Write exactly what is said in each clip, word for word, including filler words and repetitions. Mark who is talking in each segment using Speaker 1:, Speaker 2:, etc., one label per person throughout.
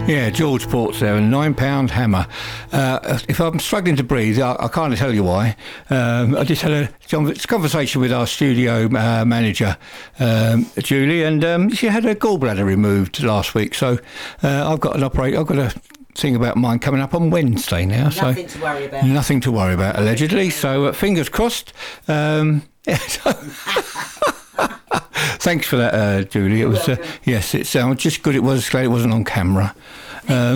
Speaker 1: Yeah, George Port's there, a nine-pound hammer. Uh, if I'm struggling to breathe, I, I can't tell you why. Um, I just had a conversation with our studio uh, manager, um, Julie, and um, she had her gallbladder removed last week. So uh, I've got an operate. I've got a thing about mine coming up on Wednesday now.
Speaker 2: Nothing
Speaker 1: so
Speaker 2: to worry about.
Speaker 1: Nothing to worry about, allegedly. So uh, fingers crossed. Um, yeah, so Thanks for that, uh, Julie. It was uh, yes. It sounded just good. It was glad it wasn't on camera. Um,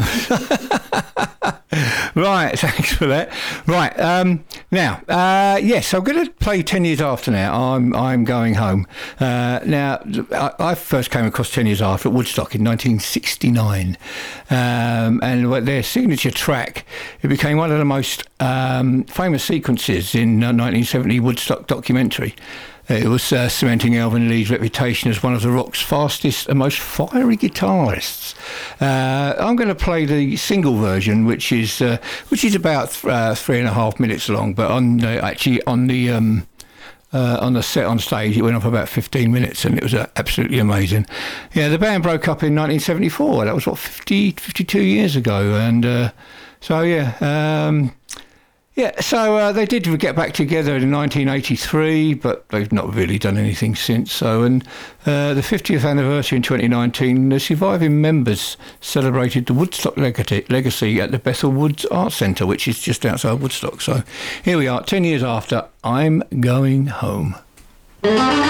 Speaker 1: right, thanks for that. Right, um, now, uh, yes, I'm going to play ten years after now. I'm I'm going home. Uh, now, I, I first came across ten years after at Woodstock in nineteen sixty-nine, um, and their signature track, it became one of the most um, famous sequences in uh, nineteen seventy Woodstock documentary. It was uh, cementing Alvin Lee's reputation as one of the rock's fastest and most fiery guitarists. Uh, I'm going to play the single version, which is uh, which is about th- uh, three and a half minutes long, but on the, actually on the um, uh, on the set on stage, it went on for about fifteen minutes, and it was uh, absolutely amazing. Yeah, the band broke up in nineteen seventy-four. That was what fifty, fifty-two years ago, and uh, so yeah. Um, Yeah, so uh, they did get back together in nineteen eighty-three, but they've not really done anything since. So, and uh, the fiftieth anniversary in twenty nineteen, the surviving members celebrated the Woodstock legacy at the Bethel Woods Art Centre, which is just outside Woodstock. So here we are, ten years after, I'm going home.